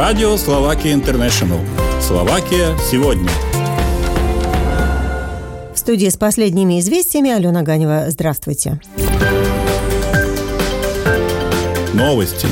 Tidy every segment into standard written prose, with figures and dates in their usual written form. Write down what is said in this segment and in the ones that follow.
Радио Словакия Интернешнл. Словакия сегодня. В студии с последними известиями Алена Ганева. Здравствуйте. Новости.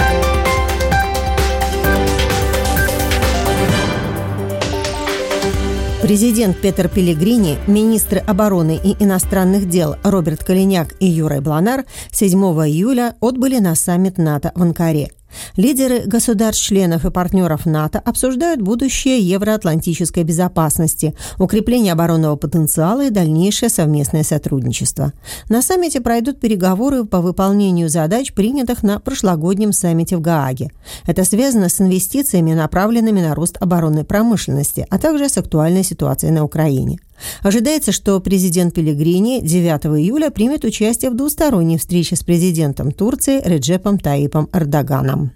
Президент Петер Пелегрини, министры обороны и иностранных дел Роберт Калиняк и Юрай Бланар 7 июля отбыли на саммит НАТО в Анкаре. Лидеры государств-членов и партнеров НАТО обсуждают будущее евроатлантической безопасности, укрепление оборонного потенциала и дальнейшее совместное сотрудничество. На саммите пройдут переговоры по выполнению задач, принятых на прошлогоднем саммите в Гааге. Это связано с инвестициями, направленными на рост оборонной промышленности, а также с актуальной ситуацией на Украине. Ожидается, что президент Пелегрини 9 июля примет участие в двусторонней встрече с президентом Турции Реджепом Таипом Эрдоганом.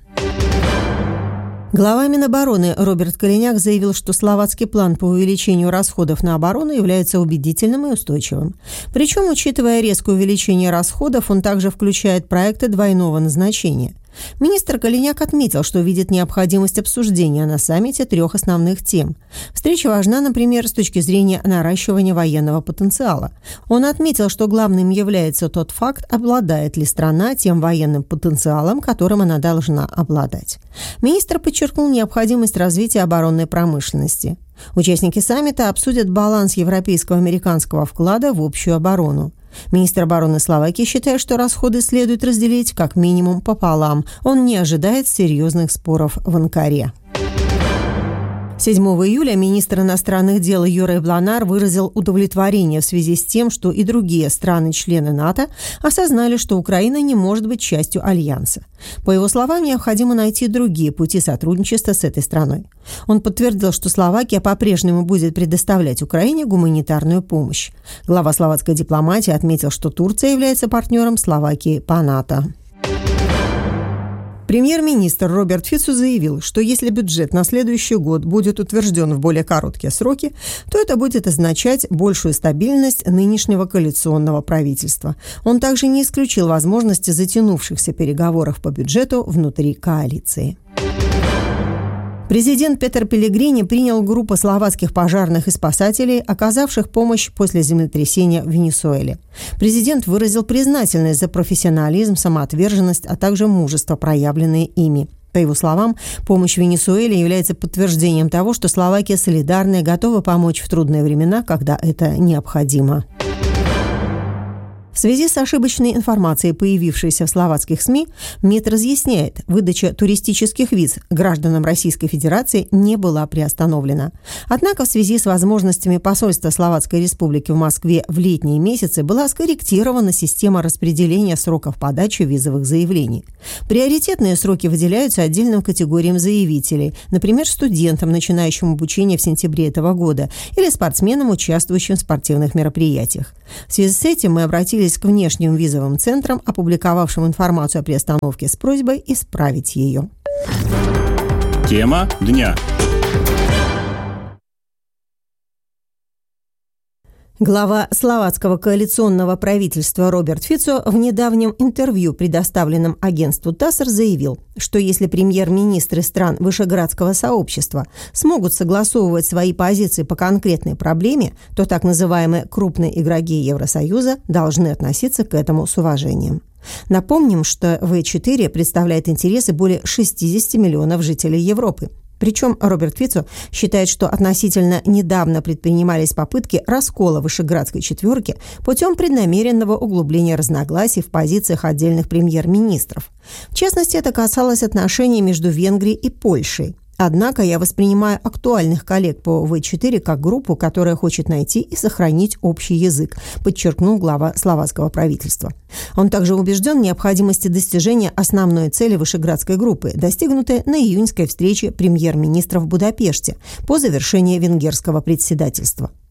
Глава Минобороны Роберт Калиняк заявил, что словацкий план по увеличению расходов на оборону является убедительным и устойчивым. Причем, учитывая резкое увеличение расходов, он также включает проекты двойного назначения. Министр Калиняк отметил, что видит необходимость обсуждения на саммите 3 основных тем. Встреча важна, например, с точки зрения наращивания военного потенциала. Он отметил, что главным является тот факт, обладает ли страна тем военным потенциалом, которым она должна обладать. Министр подчеркнул необходимость развития оборонной промышленности. Участники саммита обсудят баланс европейско-американского вклада в общую оборону. Министр обороны Словакии считает, что расходы следует разделить как минимум пополам. Он не ожидает серьезных споров в Анкаре. 7 июля министр иностранных дел Юрай Бланар выразил удовлетворение в связи с тем, что и другие страны-члены НАТО осознали, что Украина не может быть частью Альянса. По его словам, необходимо найти другие пути сотрудничества с этой страной. Он подтвердил, что Словакия по-прежнему будет предоставлять Украине гуманитарную помощь. Глава словацкой дипломатии отметил, что Турция является партнером Словакии по НАТО. Премьер-министр Роберт Фицо заявил, что если бюджет на следующий год будет утвержден в более короткие сроки, то это будет означать большую стабильность нынешнего коалиционного правительства. Он также не исключил возможности затянувшихся переговоров по бюджету внутри коалиции. Президент Петер Пелегрини принял группу словацких пожарных и спасателей, оказавших помощь после землетрясения в Венесуэле. Президент выразил признательность за профессионализм, самоотверженность, а также мужество, проявленное ими. По его словам, помощь Венесуэле является подтверждением того, что Словакия солидарна и готова помочь в трудные времена, когда это необходимо. В связи с ошибочной информацией, появившейся в словацких СМИ, МИД разъясняет, выдача туристических виз гражданам Российской Федерации не была приостановлена. Однако в связи с возможностями посольства Словацкой Республики в Москве в летние месяцы была скорректирована система распределения сроков подачи визовых заявлений. Приоритетные сроки выделяются отдельным категориям заявителей, например, студентам, начинающим обучение в сентябре этого года, или спортсменам, участвующим в спортивных мероприятиях. В связи с этим мы обратились к внешним визовым центрам, опубликовавшим информацию о приостановке, с просьбой исправить ее. Тема дня. Глава словацкого коалиционного правительства Роберт Фицо в недавнем интервью, предоставленном агентству ТАСС, заявил, что если премьер-министры стран Вышеградского сообщества смогут согласовывать свои позиции по конкретной проблеме, то так называемые крупные игроки Евросоюза должны относиться к этому с уважением. Напомним, что В4 представляет интересы более 60 миллионов жителей Европы. Причем Роберт Фицо считает, что относительно недавно предпринимались попытки раскола Вышеградской четверки путем преднамеренного углубления разногласий в позициях отдельных премьер-министров. В частности, это касалось отношений между Венгрией и Польшей. Однако я воспринимаю актуальных коллег по В4 как группу, которая хочет найти и сохранить общий язык, подчеркнул глава словацкого правительства. Он также убежден в необходимости достижения основной цели Вышеградской группы, достигнутой на июньской встрече премьер-министров в Будапеште по завершении венгерского председательства.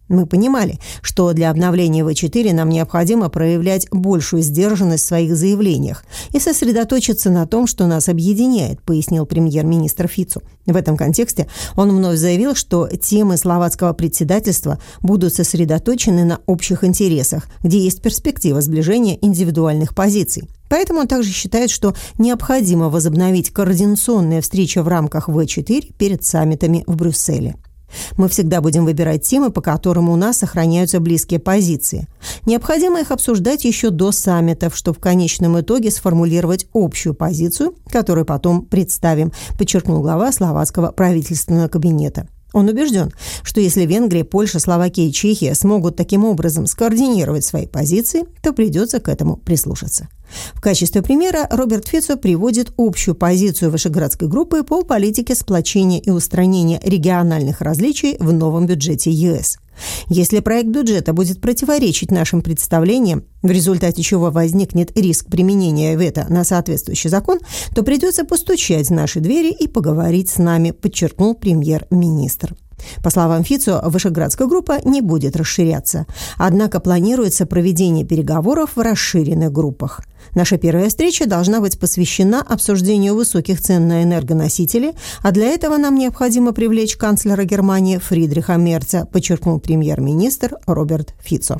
Мы понимали, что для обновления В4 нам необходимо проявлять большую сдержанность в своих заявлениях и сосредоточиться на том, что нас объединяет, пояснил премьер-министр Фицо. В этом контексте он вновь заявил, что темы словацкого председательства будут сосредоточены на общих интересах, где есть перспектива сближения индивидуальных позиций. Поэтому он также считает, что необходимо возобновить координационные встречи в рамках В4 перед саммитами в Брюсселе. Мы всегда будем выбирать темы, по которым у нас сохраняются близкие позиции. Необходимо их обсуждать еще до саммитов, чтобы в конечном итоге сформулировать общую позицию, которую потом представим, подчеркнул глава словацкого правительственного кабинета. Он убежден, что если Венгрия, Польша, Словакия и Чехия смогут таким образом скоординировать свои позиции, то придется к этому прислушаться. В качестве примера Роберт Фицо приводит общую позицию Вышеградской группы по политике сплочения и устранения региональных различий в новом бюджете ЕС. Если проект бюджета будет противоречить нашим представлениям, в результате чего возникнет риск применения вето на соответствующий закон, то придется постучать в наши двери и поговорить с нами, подчеркнул премьер-министр. По словам Фицо, Вышеградская группа не будет расширяться. Однако планируется проведение переговоров в расширенных группах. Наша первая встреча должна быть посвящена обсуждению высоких цен на энергоносители, а для этого нам необходимо привлечь канцлера Германии Фридриха Мерца, подчеркнул премьер-министр Роберт Фицо.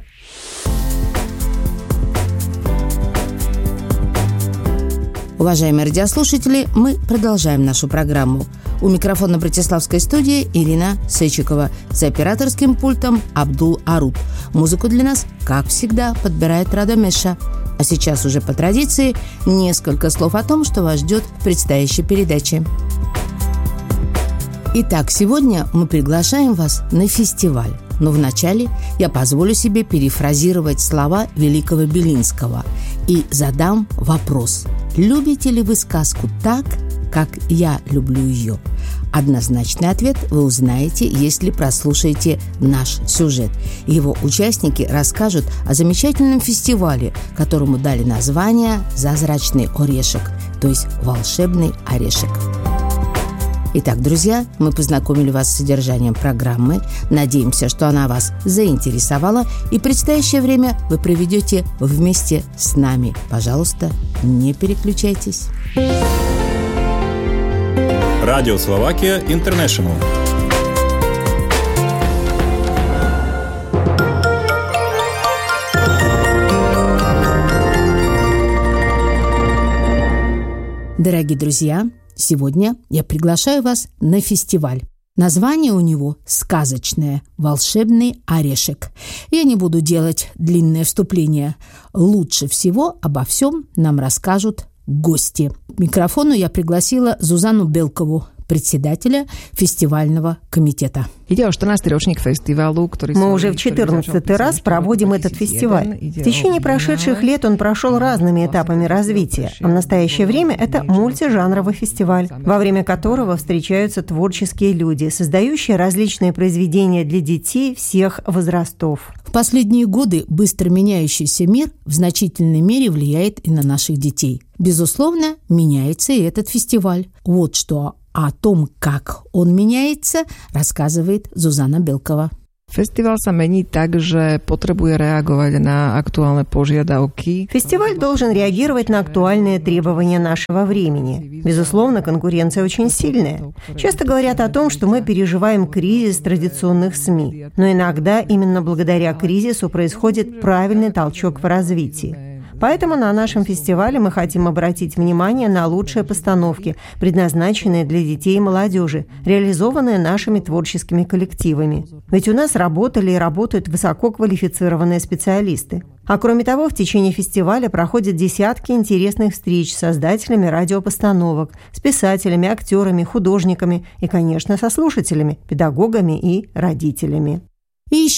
Уважаемые радиослушатели, мы продолжаем нашу программу. У микрофона Братиславской студии Ирина Сечикова. За операторским пультом Абдул Арут. Музыку для нас, как всегда, подбирает Рада Меша. А сейчас уже по традиции несколько слов о том, что вас ждет в предстоящей передаче. Итак, сегодня мы приглашаем вас на фестиваль. Но вначале я позволю себе перефразировать слова великого Белинского и задам вопрос. Любите ли вы сказку так, как я люблю ее? Однозначный ответ вы узнаете, если прослушаете наш сюжет. Его участники расскажут о замечательном фестивале, которому дали название «Зазрачный орешек», то есть «Волшебный орешек». Итак, друзья, мы познакомили вас с содержанием программы. Надеемся, что она вас заинтересовала, и предстоящее время вы проведете вместе с нами. Пожалуйста, не переключайтесь. Радио Словакия Интернешнл. Дорогие друзья, сегодня я приглашаю вас на фестиваль. Название у него сказочное «Волшебный орешек». Я не буду делать длинное вступление. Лучше всего обо всем нам расскажут гости. К микрофону я пригласила Зузану Белкову, председателя фестивального комитета. Мы уже в 14-й раз проводим этот фестиваль. В течение прошедших лет он прошел разными этапами развития. А в настоящее время это мультижанровый фестиваль, во время которого встречаются творческие люди, создающие различные произведения для детей всех возрастов. В последние годы быстро меняющийся мир в значительной мере влияет и на наших детей. Безусловно, меняется и этот фестиваль. Вот что о том, как он меняется, рассказывает Зузана Белкова. Фестиваль sa mení tak, že potrebuje reagovať na aktuálne požiadavky. Фестиваль должен реагировать на актуальные требования нашего времени. Безусловно, конкуренция очень сильная. Часто говорят о том, что мы переживаем кризис традиционных СМИ. Но иногда именно благодаря кризису происходит правильный толчок в развитии. Поэтому на нашем фестивале мы хотим обратить внимание на лучшие постановки, предназначенные для детей и молодежи, реализованные нашими творческими коллективами. Ведь у нас работали и работают высококвалифицированные специалисты. А кроме того, в течение фестиваля проходят десятки интересных встреч с создателями радиопостановок, с писателями, актерами, художниками и, конечно, со слушателями, педагогами и родителями. И еще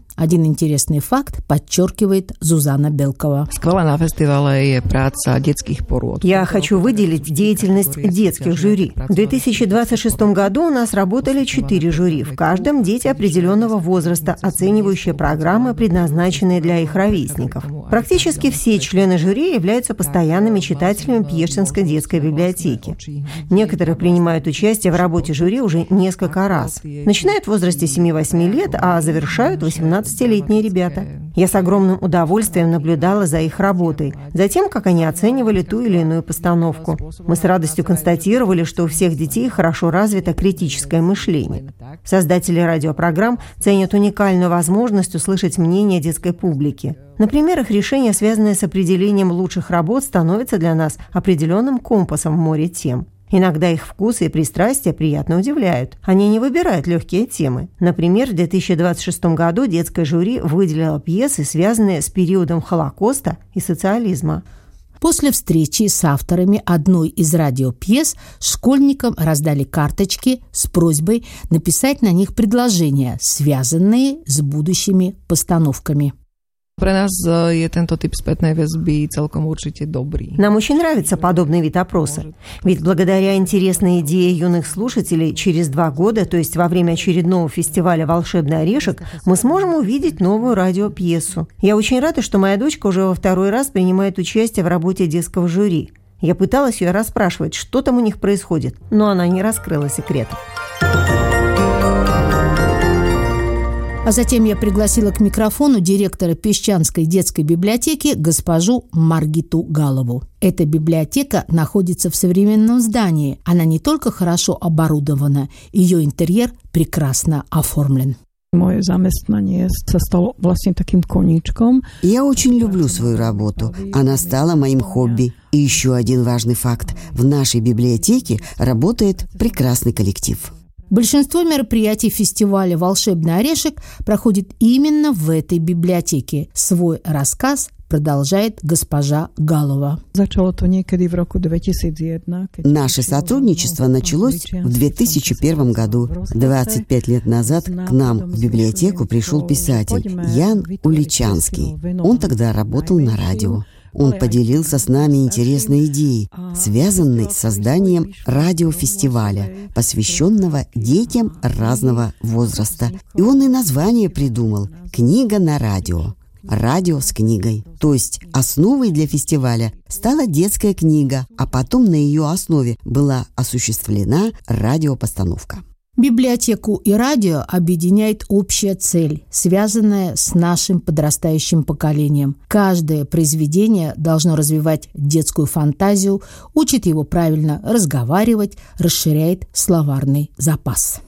Один интересный факт подчеркивает Зузана Белкова. Сквала на фестивале je práca детских пород. Я хочу выделить деятельность детских жюри. В 2026 году у нас работали 4 жюри. В каждом дети определенного возраста, оценивающие программы, предназначенные для их ровесников. Практически все члены жюри являются постоянными читателями Пьештинской детской библиотеки. Некоторые принимают участие в работе жюри уже несколько раз. Начинают в возрасте 7-8 лет, а завершают 18-летние ребята. Я с огромным удовольствием наблюдала за их работой, за тем, как они оценивали ту или иную постановку. Мы с радостью констатировали, что у всех детей хорошо развито критическое мышление. Создатели радиопрограмм ценят уникальную возможность услышать мнение детской публики. Например, их решения, связанные с определением лучших работ, становятся для нас определенным компасом в море тем. Иногда их вкусы и пристрастия приятно удивляют. Они не выбирают легкие темы. Например, в 2026 году детское жюри выделило пьесы, связанные с периодом Холокоста и социализма. После встречи с авторами одной из радиопьес школьникам раздали карточки с просьбой написать на них предложения, связанные с будущими постановками. Pre nás je tento typ spätnej väzby celkom určite dobrý. Нам очень нравится подобный вид опроса. Ведь благодаря интересной идее юных слушателей через 2 года, то есть во время очередного фестиваля «Волшебный орешек», мы сможем увидеть новую радиопьесу. Я очень рада, что моя дочка уже во 2-й раз принимает участие в работе детского жюри. Я пыталась ее расспрашивать, что там у них происходит, но она не раскрыла секретов. А затем я пригласила к микрофону директора Песчанской детской библиотеки госпожу Маргиту Галову. Эта библиотека находится в современном здании. Она не только хорошо оборудована, ее интерьер прекрасно оформлен. Moje zamestnanie sa stalo vlastne takým koníčkom. Я очень люблю свою работу. Она стала моим хобби. И еще один важный факт. В нашей библиотеке работает прекрасный коллектив. Большинство мероприятий фестиваля «Волшебный орешек» проходит именно в этой библиотеке. Свой рассказ продолжает госпожа Галова. Наше сотрудничество началось в 2001 году. 25 лет назад к нам в библиотеку пришел писатель Ян Уличанский. Он тогда работал на радио. Он поделился с нами интересной идеей, связанной с созданием радиофестиваля, посвященного детям разного возраста. И он и название придумал «Книга на радио». Радио с книгой. То есть основой для фестиваля стала детская книга, а потом на ее основе была осуществлена радиопостановка. Библиотеку и радио объединяет общая цель, связанная с нашим подрастающим поколением. Каждое произведение должно развивать детскую фантазию, учит его правильно разговаривать, расширяет словарный запас.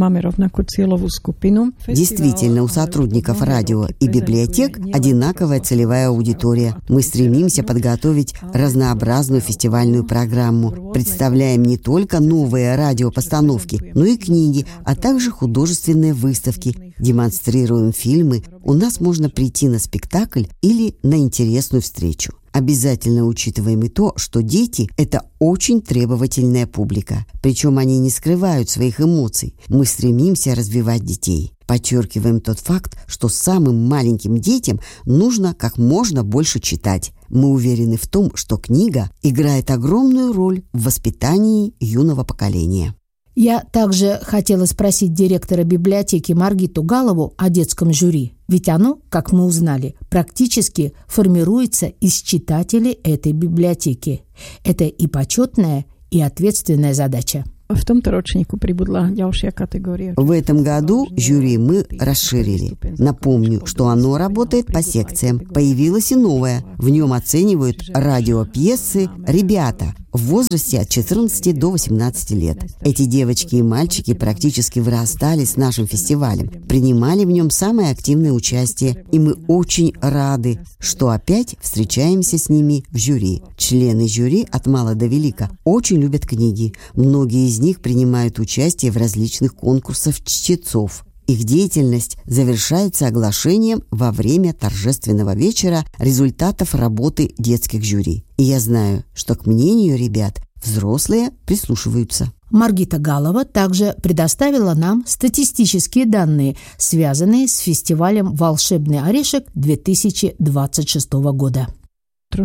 Действительно, у сотрудников радио и библиотек одинаковая целевая аудитория. Мы стремимся подготовить разнообразную фестивальную программу. Представляем не только новые радиопостановки, но и книги, а также художественные выставки. Демонстрируем фильмы. У нас можно прийти на спектакль или на интересную встречу. Обязательно учитываем и то, что дети – это очень требовательная публика. Причем они не скрывают своих эмоций. Мы стремимся развивать детей. Подчеркиваем тот факт, что самым маленьким детям нужно как можно больше читать. Мы уверены в том, что книга играет огромную роль в воспитании юного поколения. Я также хотела спросить директора библиотеки Маргиту Галову о детском жюри. Ведь оно, как мы узнали, практически формируется из читателей этой библиотеки. Это и почетная, и ответственная задача. В tomto ročníku pribudla ďalšia kategória. В этом году жюри мы расширили. Напомню, что оно работает по секциям. Появилось и новое. В нем оценивают радиопьесы «Ребята» в возрасте от 14 до 18 лет. Эти девочки и мальчики практически вырастали с нашим фестивалем, принимали в нем самое активное участие, и мы очень рады, что опять встречаемся с ними в жюри. Члены жюри от мала до велика очень любят книги. Многие из них принимают участие в различных конкурсах чтецов. Их деятельность завершается оглашением во время торжественного вечера результатов работы детских жюри. И я знаю, что, к мнению ребят, Взрослые прислушиваются. Маргита Галова также предоставила нам статистические данные, связанные с фестивалем «Волшебный орешек» 2026 года. В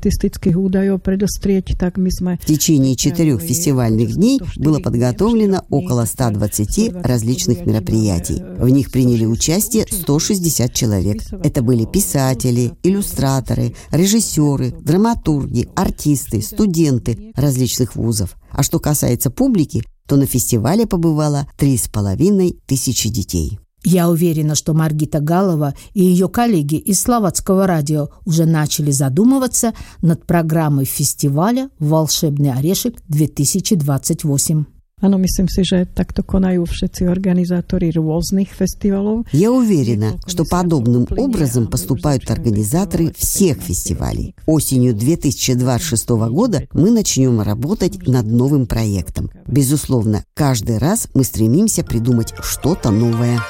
течение 4 фестивальных дней было подготовлено около 120 различных мероприятий. В них приняли участие 160 человек. Это были писатели, иллюстраторы, режиссеры, драматурги, артисты, студенты различных вузов. А что касается публики, то на фестивале побывало 3500 детей. Я уверена, что Маргита Галова и ее коллеги из Словацкого радио уже начали задумываться над программой фестиваля «Волшебный орешек-2028». Áno, myslím si, že takto konajú všetci organizátori rôznych festivalov. Я уверена, что подобным образом поступают организаторы всех фестивалей. Осенью 2026 года мы начнем работать над новым проектом. Безусловно, каждый раз мы стремимся придумать что-то новое.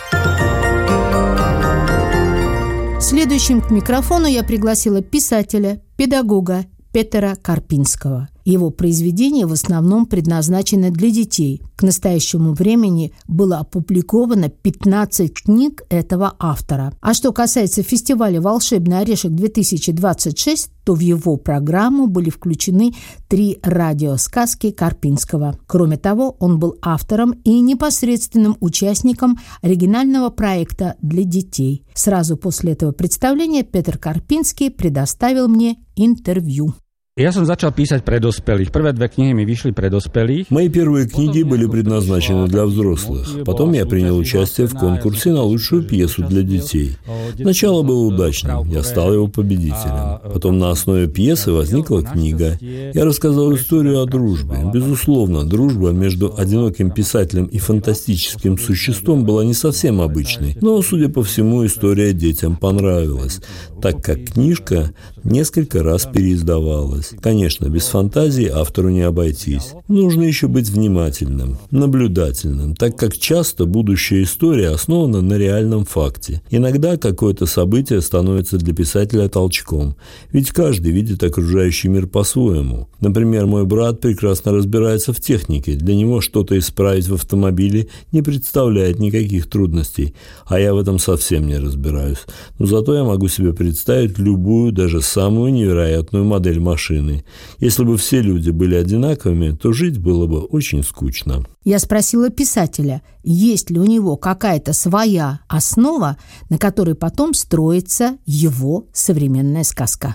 Следующим к микрофону я пригласила писателя, педагога Петера Карпинского. Его произведения в основном предназначены для детей. К настоящему времени было опубликовано 15 книг этого автора. А что касается фестиваля «Волшебный орешек-2026», то в его программу были включены 3 радиосказки Карпинского. Кроме того, он был автором и непосредственным участником оригинального проекта для детей. Сразу после этого представления Петр Карпинский предоставил мне интервью. Я som začal písať pre dospelých. Prvé 2 knihy mi vyšli pre dospelých. Мои первые книги были предназначены для взрослых. Потом я принял участие в конкурсе на лучшую пьесу для детей. Начало было удачным, я стал его победителем. Потом на основе пьесы возникла книга. Я рассказал историю о дружбе. Безусловно, дружба между одиноким писателем и фантастическим существом была не совсем обычной. Но, судя по всему, история детям понравилась, так как книжка несколько раз переиздавалась. Конечно, без фантазии автору не обойтись. Нужно еще быть внимательным, наблюдательным, так как часто будущая история основана на реальном факте. Иногда какое-то событие становится для писателя толчком, ведь каждый видит окружающий мир по-своему. Например, мой брат прекрасно разбирается в технике, для него что-то исправить в автомобиле не представляет никаких трудностей, а я в этом совсем не разбираюсь. Но зато я могу себе представить любую, даже самую невероятную модель машины. Если бы все люди были одинаковыми, то жить было бы очень скучно. Я спросила писателя, есть ли у него какая-то своя основа, на которой потом строится его современная сказка.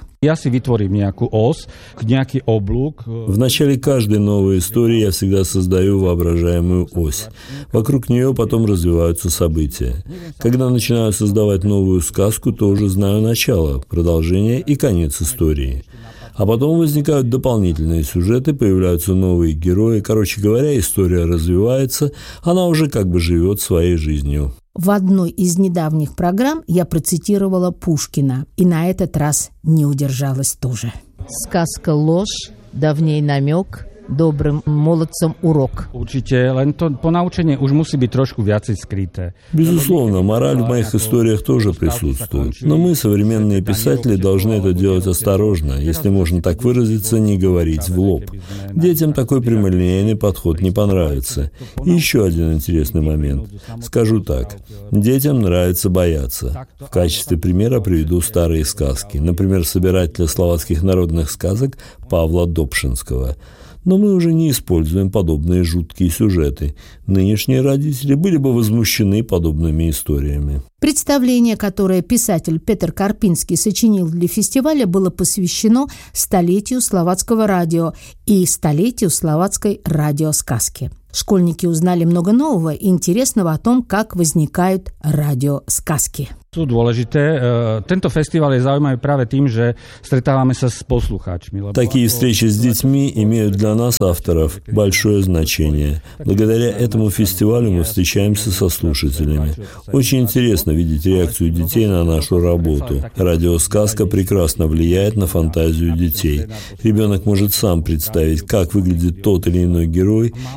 В начале каждой новой истории я всегда создаю воображаемую ось. Вокруг нее потом развиваются события. Когда начинаю создавать новую сказку, то уже знаю начало, продолжение и конец истории. А потом возникают дополнительные сюжеты, появляются новые герои. Короче говоря, история развивается, она уже как бы живет своей жизнью. В одной из недавних программ я процитировала Пушкина, и на этот раз не удержалась тоже. Сказка ложь, давней намек, добрым молодцам урок. Určite, len to ponaučenie už musí byť trošku viacej skryté. Безусловно, мораль в моих историях тоже присутствует. Но мы, современные писатели, должны это делать осторожно, если можно так выразиться, не говорить в лоб. Детям такой прямолинейный подход не понравится. И еще один интересный момент. Скажу так. Детям нравится бояться. В качестве примера приведу старые сказки. Например, собирателя словацких народных сказок Павла Добшинского. Но мы уже не используем подобные жуткие сюжеты. Нынешние родители были бы возмущены подобными историями. Представление, которое писатель Петр Карпинский сочинил для фестиваля, было посвящено столетию словацкого радио и столетию словацкой радиосказки. Школьники узнали много нового и интересного о том, как возникают радиосказки. Sú dôležité. Tento festival je zaujímavý práve tým, že stretávame sa s poslucháčmi. Такие встречи с детьми имеют для нас, авторов, большое значение. Благодаря этому фестивалю мы встречаемся со слушателями. Очень интересно видеть реакцию детей на нашу работу. Радиосказка прекрасно влияет на фантазию детей. Ребенок может сам представить, как выглядит тот или иной герой и все,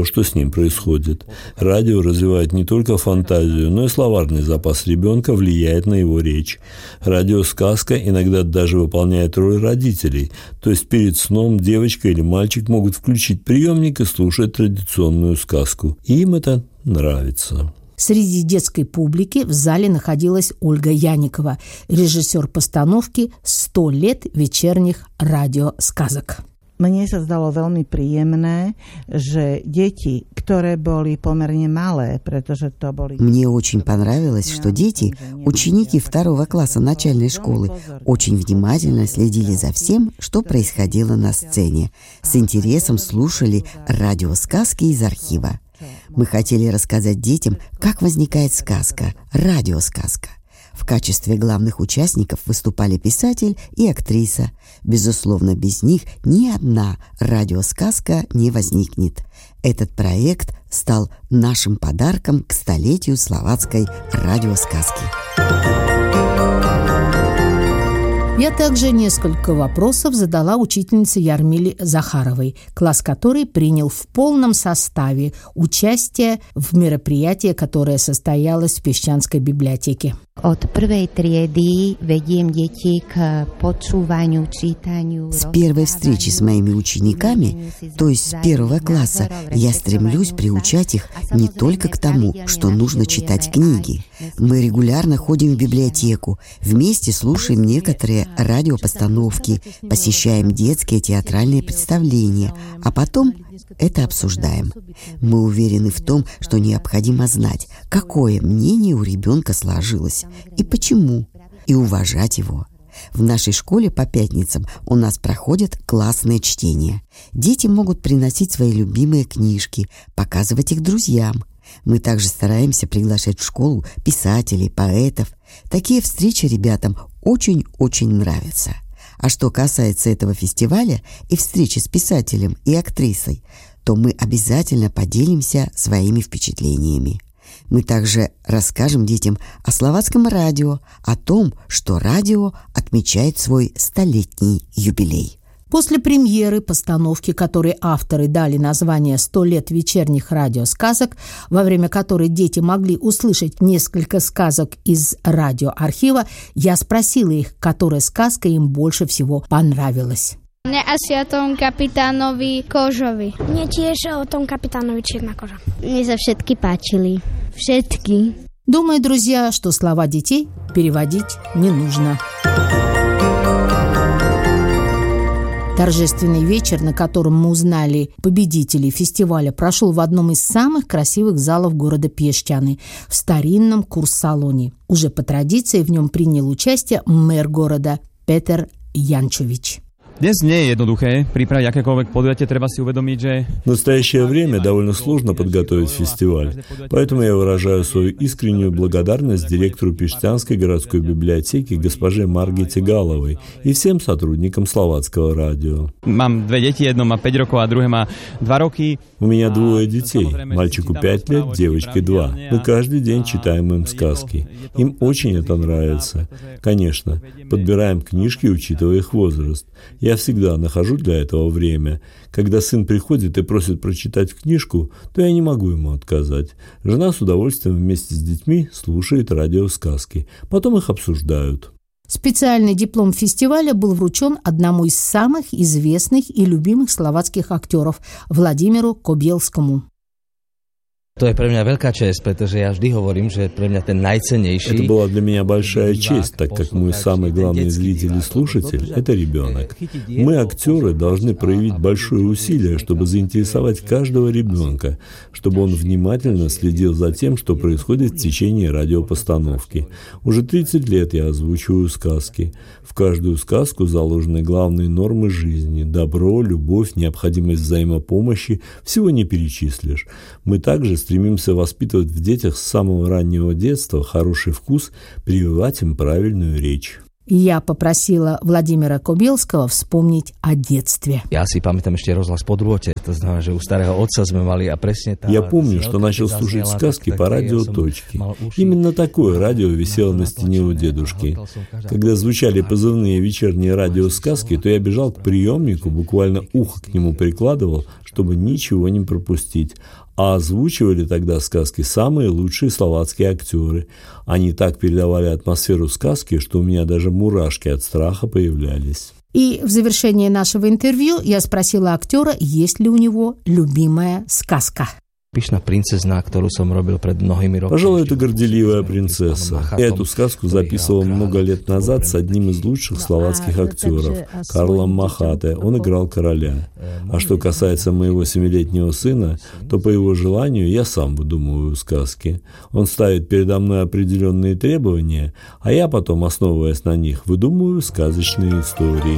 все, что с ним происходит. Радио развивает не только фантазию, но и словарный запас ребенка, влияет на его речь. Радиосказка иногда даже выполняет роль родителей, то есть перед сном девочка или мальчик могут включить приемник и слушать традиционную сказку. И им это нравится. Среди детской публики в зале находилась Ольга Яникова, режиссер постановки «100 лет вечерних радиосказок». Mne sa zdalo veľmi príjemné, že deti, ktoré boli pomerne malé, pretože to boli... Мне очень понравилось, что дети, ученики 2 класса начальной школы, очень внимательно следили за всем, что происходило на сцене. С интересом слушали радиосказки из архива. Мы хотели рассказать детям, как возникает сказка, радиосказка. В качестве главных участников выступали писатель и актриса. Безусловно, без них ни одна радиосказка не возникнет. Этот проект стал нашим подарком к 100-летию словацкой радиосказки. Я также несколько вопросов задала учительнице Ярмиле Захаровой, класс которой принял в полном составе участие в мероприятии, которое состоялось в Песчанской библиотеке. Od prvej triedy vediem deti k počúvaniu, čítaniu. С первой встречи с моими учениками, то есть с 1 класса, я стремлюсь приучать их не только к тому, что нужно читать книги. Мы регулярно ходим в библиотеку, вместе слушаем некоторые радиопостановки, посещаем детские театральные представления, а потом это обсуждаем. Мы уверены в том, что необходимо знать, какое мнение у ребенка сложилось и почему, и уважать его. В нашей школе по пятницам у нас проходят классные чтения. Дети могут приносить свои любимые книжки, показывать их друзьям. Мы также стараемся приглашать в школу писателей, поэтов. Такие встречи ребятам очень-очень нравятся. А что касается этого фестиваля и встречи с писателем и актрисой, то мы обязательно поделимся своими впечатлениями. Мы также расскажем детям о словацком радио, о том, что радио отмечает свой 100-летний юбилей. После премьеры постановки, которой авторы дали название «100 лет вечерних радиосказок», во время которой дети могли услышать несколько сказок из радиоархива, я спросила их, которая сказка им больше всего понравилась. Mne asi o tom kapitánovi Kožovi. Mne tiež o tom kapitánovi Čierna koža. Mne sa všetky páčili. Všetky. Думаю, друзья, что слова детей переводить не нужно. Торжественный вечер, на котором мы узнали победителей фестиваля, прошел в одном из самых красивых залов города Песчаны, в старинном курс-салоне. Уже по традиции в нем принял участие мэр города Петър Янчович. Dnes nie je jednoduché pripraviť akékoľvek podujatie, treba si uvedomiť, že... В настоящее время довольно сложно подготовить фестиваль, поэтому я выражаю свою искреннюю благодарность директору Пештянской городской библиотеки госпоже Маргите Галовой и всем сотрудникам словацкого радио. Mám dve deti, jedno má 5 rokov a druhé má 2 roky. У меня 2 детей, мальчику 5 лет, девочке 2. Мы каждый день читаем им сказки. Им очень это нравится. Конечно, подбираем книжки, учитывая их возраст. Я всегда нахожу для этого время. Когда сын приходит и просит прочитать книжку, то я не могу ему отказать. Жена с удовольствием вместе с детьми слушает радиосказки. Потом их обсуждают. Специальный диплом фестиваля был вручен одному из самых известных и любимых словацких актеров Владимиру Кобелскому. To je pre mňa veľká česť, pretože ja vždy hovorím, že pre mňa ten najcennejší... Это была для меня большая честь, так как мой самый главный зритель и слушатель – это ребенок. Мы, актеры, должны проявить большое усилие, чтобы заинтересовать каждого ребенка, чтобы он внимательно следил за тем, что происходит в течение радиопостановки. Уже 30 лет я озвучиваю сказки. В каждую сказку заложены главные нормы жизни – добро, любовь, необходимость взаимопомощи – всего не перечислишь. Мы также стремимся воспитывать в детях с самого раннего детства хороший вкус, прививать им правильную речь. Я попросила Владимира Кобелского вспомнить о детстве. Я si pamätám ešte rozhlas po druhote, to znamená, že u starého otca sme mali a presne tá... Я помню, что начал слушать сказки по радио «Точки». Именно такое радио висело на стене у дедушки. Когда звучали позывные вечерние радиосказки, то я бежал к приемнику, буквально ухо к нему прикладывал, чтобы ничего не пропустить. А озвучивали тогда сказки самые лучшие словацкие актеры. Они так передавали атмосферу сказки, что у меня даже мурашки от страха появлялись. И в завершении нашего интервью я спросила актера, есть ли у него любимая сказка. Пышná princezna, ktorú som robil pred mnohými rokmi. Пожалуй, это «Горделивая принцесса». Эту сказку записывал много лет назад с одним из лучших словацких актеров, Карлом Махате. Он играл короля. А что касается моего 7-летнего сына, то по его желанию я сам выдумываю сказки. Он ставит передо мной определенные требования, а я потом, основываясь на них, выдумываю сказочные истории.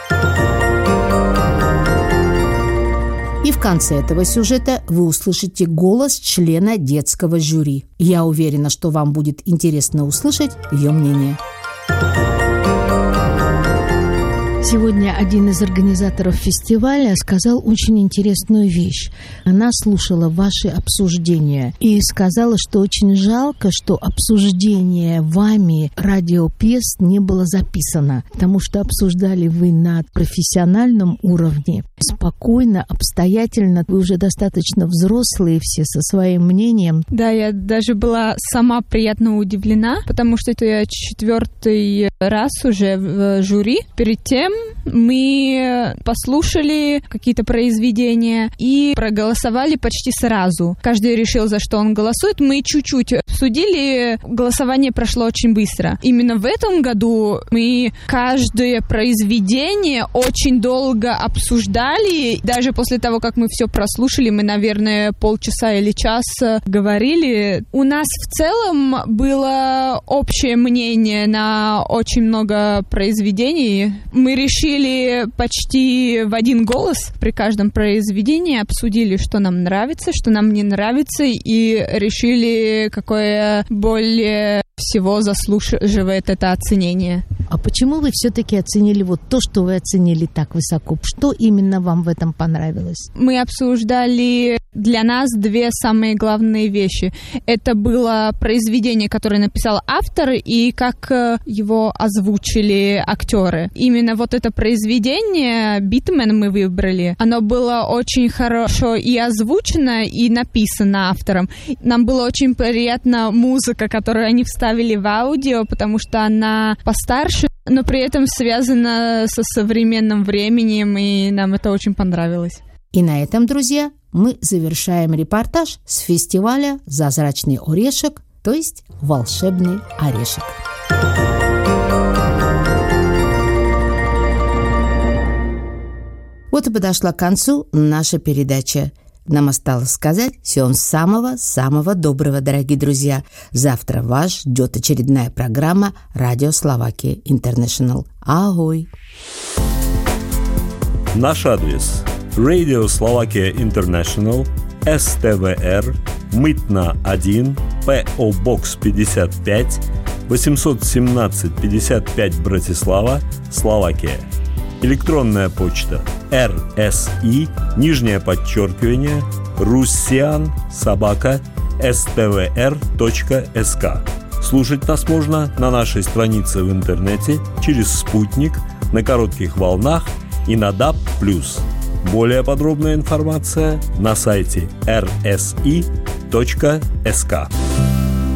И в конце этого сюжета вы услышите голос члена детского жюри. Я уверена, что вам будет интересно услышать ее мнение. Сегодня один из организаторов фестиваля сказал очень интересную вещь. Она слушала ваши обсуждения и сказала, что очень жалко, что обсуждение вами радиопьес не было записано, потому что обсуждали вы на профессиональном уровне, спокойно, обстоятельно. Вы уже достаточно взрослые все со своим мнением. Да, я даже была сама приятно удивлена, потому что это я 4-й раз уже в жюри. Перед тем мы послушали какие-то произведения и проголосовали почти сразу. Каждый решил, за что он голосует. Мы чуть-чуть обсудили, голосование прошло очень быстро. Именно в этом году мы каждое произведение очень долго обсуждали. Даже после того, как мы все прослушали, мы, наверное, полчаса или час говорили. У нас в целом было общее мнение на очень много произведений. Мы решили почти в один голос при каждом произведении, обсудили, что нам нравится, что нам не нравится, и решили, какое более всего заслуживает это оценение. А почему вы все-таки оценили вот то, что вы оценили так высоко? Что именно вам в этом понравилось? Мы обсуждали для нас 2 самые главные вещи. Это было произведение, которое написал автор, и как его озвучили актеры. Именно вот это произведение «Битмен» мы выбрали. Оно было очень хорошо и озвучено, и написано автором. Нам было очень приятна музыка, которую они вставили в аудио, потому что она постарше, но при этом связана со современным временем, и нам это очень понравилось. И на этом, друзья, мы завершаем репортаж с фестиваля «Зазрачный орешек», то есть «Волшебный орешек». Вот и подошла к концу наша передача. Нам осталось сказать всего самого-самого доброго, дорогие друзья. Завтра вас ждет очередная программа «Радио Словакия Интернешнл». Агой! Наш адрес: Radio Slovakia International, СТВР, Мытна 1, ПО Бокс 55, 817 55 Братислава, Словакия. Электронная почта RSI, _Russian@stvr.sk. Слушать нас можно на нашей странице в интернете, через спутник, на коротких волнах и на DAB+. Более подробная информация на сайте rsi.sk.